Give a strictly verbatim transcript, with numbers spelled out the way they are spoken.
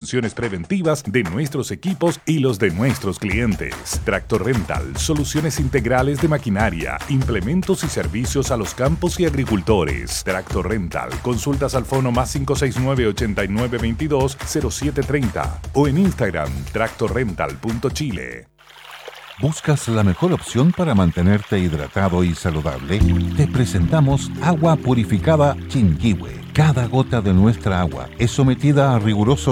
funciones preventivas de nuestros equipos y los de nuestros clientes. Tractor Rental, soluciones integrales de maquinaria, implementos y servicios a los campos y agricultores. Tractor Rental, consultas al fono más cinco seis nueve, ochenta y nueve veintidós, cero siete treinta o en Instagram tractor rental punto chile. ¿Buscas la mejor opción para mantenerte hidratado y saludable? Te presentamos Agua Purificada Chinquihue. Cada gota de nuestra agua es sometida a rigurosos